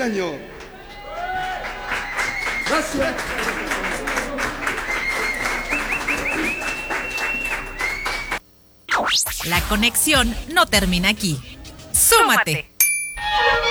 años. Gracias. La conexión no termina aquí. ¡Súmate!